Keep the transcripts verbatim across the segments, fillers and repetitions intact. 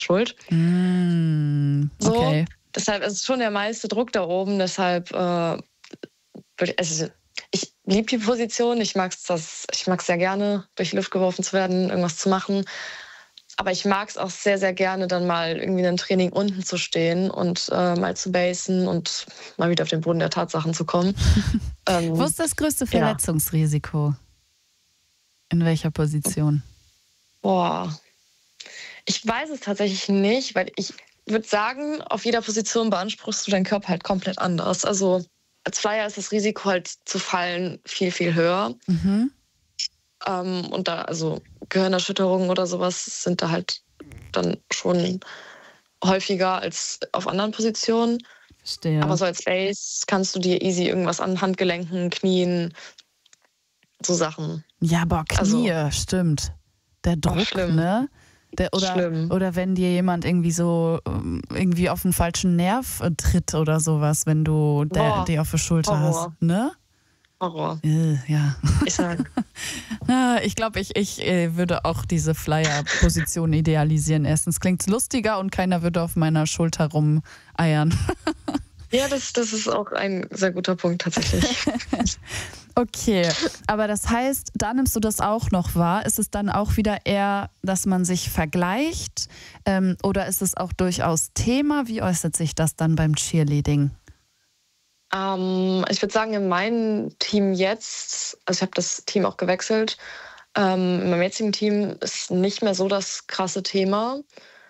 schuld. Mm, okay. So, deshalb ist schon der meiste Druck da oben. Deshalb, äh, also ich liebe die Position. Ich mag es ich mag's sehr gerne, durch die Luft geworfen zu werden, irgendwas zu machen. Aber ich mag es auch sehr, sehr gerne, dann mal irgendwie in einem Training unten zu stehen und äh, mal zu basen und mal wieder auf den Boden der Tatsachen zu kommen. ähm, Wo ist das größte Verletzungsrisiko? Ja. In welcher Position? Boah, ich weiß es tatsächlich nicht, weil ich würde sagen, auf jeder Position beanspruchst du deinen Körper halt komplett anders. Also als Flyer ist das Risiko halt zu fallen viel, viel höher. Mhm. Ähm, und da, also Gehirnerschütterungen oder sowas sind da halt dann schon häufiger als auf anderen Positionen. Verstehe. Aber so als Base kannst du dir easy irgendwas an Handgelenken, Knien, so Sachen. Ja, boah, Knie, also, stimmt. Der Druck, schlimm. ne? Der, oder, schlimm. oder wenn dir jemand irgendwie so irgendwie auf den falschen Nerv tritt oder sowas, wenn du der, die auf der Schulter Horror. hast, ne? Horror. Äh, ja. Ich sag. Ich glaube, ich, ich würde auch diese Flyer-Position idealisieren. Erstens klingt es lustiger und keiner würde auf meiner Schulter rumeiern. Ja, das, das ist auch ein sehr guter Punkt tatsächlich. Okay, aber das heißt, da nimmst du das auch noch wahr. Ist es dann auch wieder eher, dass man sich vergleicht? Ähm, oder ist es auch durchaus Thema? Wie äußert sich das dann beim Cheerleading? Ähm, ich würde sagen, in meinem Team jetzt, also ich habe das Team auch gewechselt, ähm, in meinem jetzigen Team ist nicht mehr so das krasse Thema.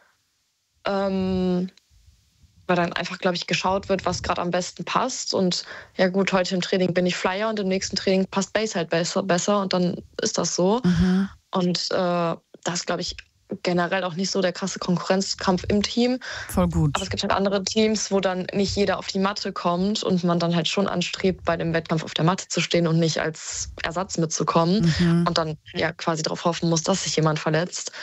Ähm, weil dann einfach, glaube ich, geschaut wird, was gerade am besten passt. Und ja gut, heute im Training bin ich Flyer und im nächsten Training passt Base halt besser, besser und dann ist das so. Mhm. Und äh, das ist, glaube ich, generell auch nicht so der krasse Konkurrenzkampf im Team. Voll gut. Aber es gibt halt andere Teams, wo dann nicht jeder auf die Matte kommt und man dann halt schon anstrebt, bei dem Wettkampf auf der Matte zu stehen und nicht als Ersatz mitzukommen Mhm. und dann ja quasi darauf hoffen muss, dass sich jemand verletzt.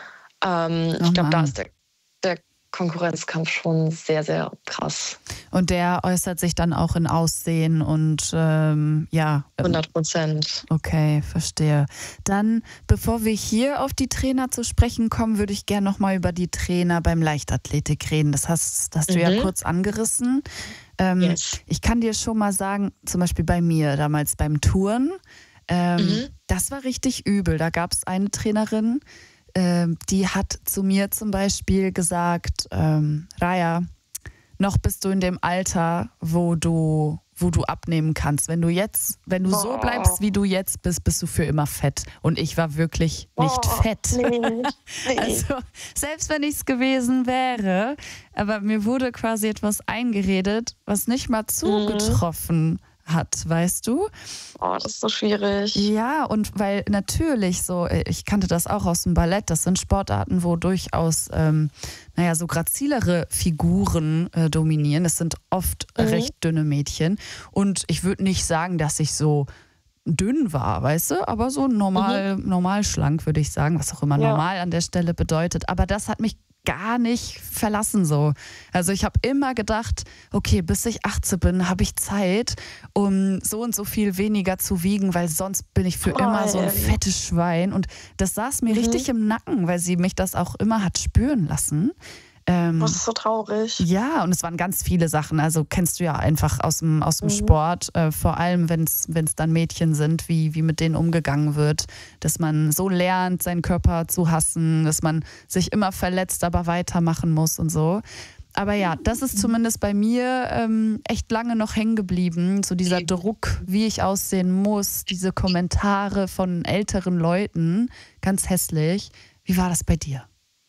Ähm, Oh ich glaube, da Mann. ist der, der Konkurrenzkampf schon sehr, sehr krass. Und der äußert sich dann auch in Aussehen und ähm, ja. hundert Prozent. Okay, verstehe. Dann, bevor wir hier auf die Trainer zu sprechen kommen, würde ich gerne nochmal über die Trainer beim Leichtathletik reden. Das hast, das hast du Mhm. ja kurz angerissen. Ähm, Yes. Ich kann dir schon mal sagen, zum Beispiel bei mir damals beim Touren, ähm, Mhm. das war richtig übel. Da gab es eine Trainerin, ähm, die hat zu mir zum Beispiel gesagt, ähm, Raya, noch bist du in dem Alter, wo du, wo du abnehmen kannst. Wenn du jetzt, wenn du Oh. so bleibst, wie du jetzt bist, bist du für immer fett. Und ich war wirklich nicht Oh, fett. Nee, nee. Also selbst wenn ich es gewesen wäre, aber mir wurde quasi etwas eingeredet, was nicht mal zugetroffen hat, weißt du? Oh, das ist so schwierig. Ja, und weil natürlich so, ich kannte das auch aus dem Ballett, das sind Sportarten, wo durchaus, ähm, naja, so grazilere Figuren äh, dominieren. Es sind oft Mhm. recht dünne Mädchen. Und ich würde nicht sagen, dass ich so dünn war, weißt du, aber so normal, mhm. normal schlank, würde ich sagen, was auch immer Ja. normal an der Stelle bedeutet. Aber das hat mich gar nicht verlassen so. Also ich habe immer gedacht, okay, bis ich achtzehn bin, habe ich Zeit, um so und so viel weniger zu wiegen, weil sonst bin ich für Oh, immer so ein ey. fettes Schwein. Und das saß mir Mhm. richtig im Nacken, weil sie mich das auch immer hat spüren lassen. Ähm, Das ist so traurig. ja, und es waren ganz viele Sachen. Also kennst du ja einfach aus dem, aus dem Mhm. Sport, äh, vor allem wenn es dann Mädchen sind, wie, wie mit denen umgegangen wird, dass man so lernt, seinen Körper zu hassen, dass man sich immer verletzt, aber weitermachen muss und so. Aber ja, das ist zumindest bei mir ähm, echt lange noch hängen geblieben. So dieser Druck, wie ich aussehen muss, diese Kommentare von älteren Leuten, ganz hässlich. Wie war das bei dir?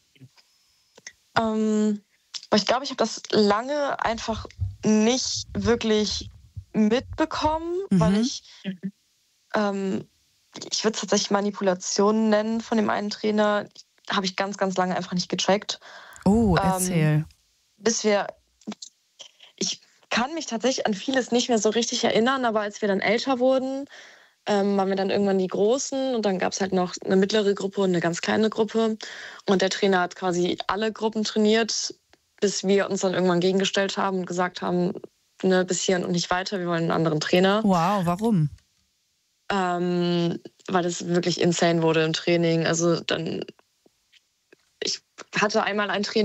Ähm, aber ich glaube, ich habe das lange einfach nicht wirklich mitbekommen, Mhm. weil ich, ähm, ich würde es tatsächlich Manipulation nennen von dem einen Trainer, habe ich ganz, ganz lange einfach nicht gecheckt. Oh, Ähm, erzähl. Bis wir, ich kann mich tatsächlich an vieles nicht mehr so richtig erinnern, aber als wir dann älter wurden, ähm, waren wir dann irgendwann die Großen und dann gab es halt noch eine mittlere Gruppe und eine ganz kleine Gruppe. Und der Trainer hat quasi alle Gruppen trainiert, bis wir uns dann irgendwann gegengestellt haben und gesagt haben, ne, bis hierhin und nicht weiter, wir wollen einen anderen Trainer. Wow, warum? Ähm, weil es wirklich insane wurde im Training. Also dann, ich hatte einmal ein Training